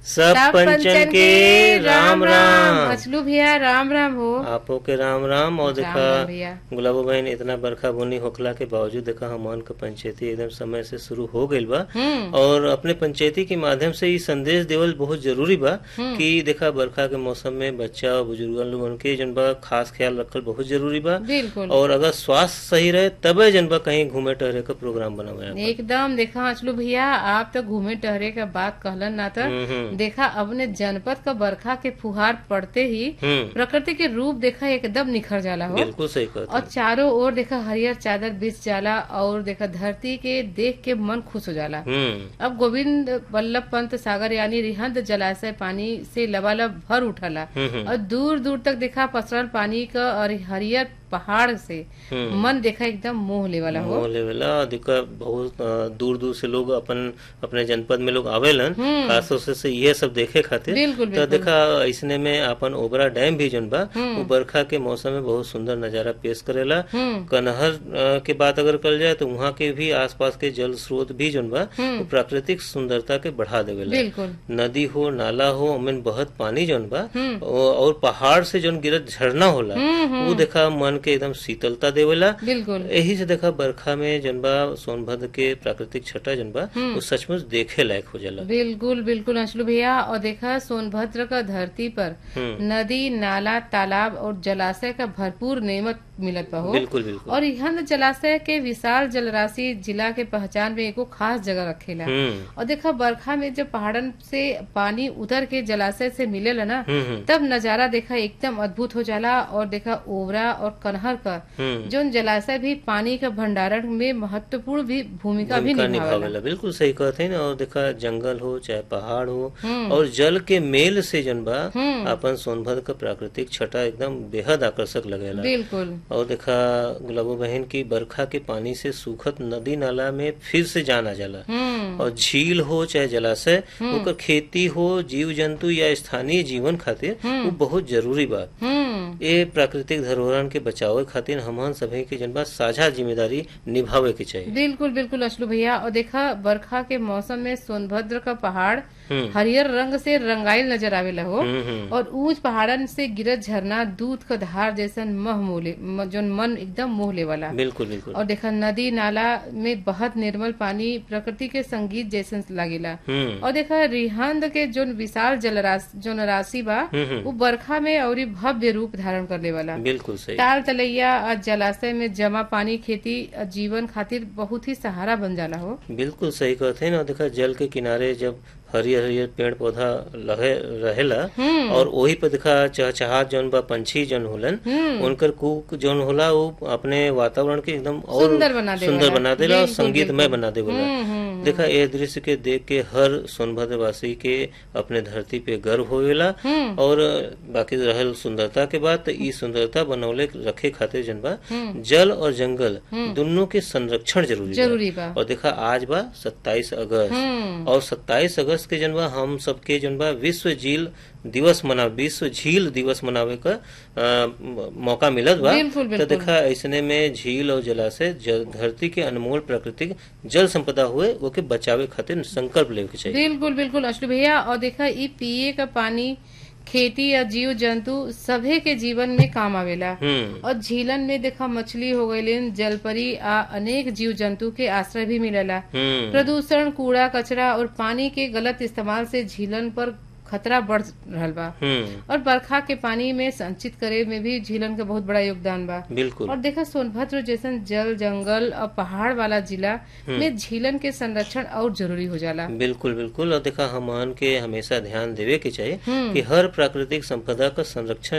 सब सब पंचन के राम राम। मछलू भैया राम राम हो। आपो के राम राम। और राम देखा राम भैया। गुलाबो बहन, इतना बरखा बुनी होखला के बावजूद देखा हमन के पंचायती एकदम समय से शुरू हो गईल बा। और अपने पंचायती के माध्यम से ई संदेश देवल बहुत जरूरी बा कि देखा बरखा के मौसम में बच्चा और बुजुर्गन लोगन के जन बा खास ख्याल रखल बहुत जरूरी बा। बिल्कुल और अगर स्वास्थ्य सही रहे तबे जन बा कहीं घूमे टहरे का प्रोग्राम बनावे आपन। एकदम देखा मछलू भैया, आप तो घूमे टहरे का बात कहलन ना तो देखा अपने जनपद का बरखा के फुहार पड़ते ही प्रकृति के रूप देखा एकदम निखर जाला हो। बिल्कुल सही कहत और चारों ओर देखा हरियर चादर बिछ जाला और देखा धरती के देख के मन खुश हो जाला। अब गोविंद वल्लभ पंत सागर यानी रिहंद जलाशय पानी से लबालब भर उठला और दूर दूर तक देखा पसरल पानी का और हरियर पहाड़ से मन देखा एकदम मोह लेवाला हो। मोह लेवला देखा बहुत दूर दूर से लोग अपने जनपद में लोग आवेलन खास तौर से ये सब देखे खातिर। बिल्कुल तो बिल्कुल देखा इसने में अपन ओबरा डैम भी जन बा वो बरखा के मौसम में बहुत सुंदर नजारा पेश करेला। कनहर के बात अगर कल जाए तो वहाँ के भी आसपास के जल स्रोत भी जन बा वो प्राकृतिक सुंदरता के बढ़ा देवेला। बिल्कुल नदी हो नाला हो उनमें बहत पानी जन बा और पहाड़ से जन गिरत झरना होला वो देखा मन के एकदम शीतलता देवेला। बिल्कुल यही से देखा बरखा में जनबा सोनभद्र के प्राकृतिक छटा जनबा वो सचमुच देखे लायक हो जाला। बिल्कुल बिल्कुल अंशलू भैया। और देखा सोनभद्र का धरती पर नदी नाला तालाब और जलाशय का भरपूर नेमत मिलत बा हो। बिल्कुल बिल्कुल। और यह जलाशय के विशाल जलराशि जिला के पहचान में एको खास जगह रखेला। और देखा बरखा में जब पहाड़न से पानी उतर के जलाशय से मिलेला ना तब नजारा देखा एकदम अद्भुत हो जाला। और देखा ओवरा और कनहर का जो जलाशय भी पानी का भंडारण में महत्वपूर्ण भी भूमिका भी निभावेला। बिल्कुल सही कहते हैं। और देखा जंगल हो चाहे पहाड़ हो और जल के मेल से जनबा अपन सोनभद्र का प्राकृतिक छटा एकदम बेहद आकर्षक लगेला। बिल्कुल। और देखा गुलाबो बहन की बरखा के पानी से सूखत नदी नाला में फिर से जान आ जाला। और झील हो चाहे जलाशय ओकर खेती हो जीव जंतु या स्थानीय जीवन खातिर वो बहुत जरूरी बा। ये प्राकृतिक धरोहरन के बचावे खातिर हमन सभी के जनबा साझा जिम्मेदारी निभावे के चाहिए। बिल्कुल बिल्कुल अशलू भैया। और देखा बरखा के मौसम में सोनभद्र का पहाड़ हरियर रंग से रंगाइल नजर आवेला हो। और ऊंच पहाड़न से गिरत झरना दूध का धार जैसन मह मोले जो मन एकदम मोह लेवाला। बिल्कुल बिल्कुल। और देखा नदी नाला में बहुत निर्मल पानी प्रकृति के संगीत जैसन लागेला। और देखा रिहंद के जो विशाल राशि बा वो बरखा में और भव्य रूप धारण कर लेवाला। बिल्कुल सही। ताल तलैया और जलाशय में जमा पानी खेती जीवन खातिर बहुत ही सहारा बन जाला हो। बिल्कुल सही कहते हैं ना। देखा जल के किनारे जब हरियर हरियर पेड़ पौधा रहेला और वही पे देखा चहचहाट जौन बा पंछी जौन होलन उनकर कूक जौन होला वो अपने वातावरण के एकदम और सुंदर बना देला और संगीतमय बना देला। देखा ये दृश्य के देख के हर सोनभद्र वासी के अपने धरती पे गर्व होवेला। और बाकी रहल सुंदरता के बात, ई सुंदरता बनौले रखे खातिर जन बा जल और जंगल दोनों के संरक्षण जरूरी बा। और देखा आज बा 27 अगस्त और 27 अगस्त के जनबा हम सबके जनबा विश्व झील दिवस मनावे का मौका मिलत बा। तो देखा ऐसने में झील और जलाशय धरती के अनमोल प्राकृतिक जल संपदा हुए वो के बचावे खातिर संकल्प लेवे के चाहिए। बिल्कुल बिल्कुल अशलू भैया। और देखा ई पिए का पानी खेती या जीव जंतु सभे के जीवन में काम आवेला। और झीलन में देखा मछली हो गईलिन जलपरी आ अनेक जीव जंतु के आश्रय भी मिलेला। प्रदूषण कूड़ा कचरा और पानी के गलत इस्तेमाल से झीलन पर खतरा बढ़ रहल बा। और बरखा के पानी में संचित करे में भी झीलन का बहुत बड़ा योगदान बा। बिल्कुल। और देखा सोनभद्र जैसन जल जंगल और पहाड़ वाला जिला में झीलन के संरक्षण और जरूरी हो जाला। बिल्कुल बिल्कुल। और देखा हमन के हमेशा ध्यान देवे के चाहिए कि हर प्राकृतिक संपदा का संरक्षण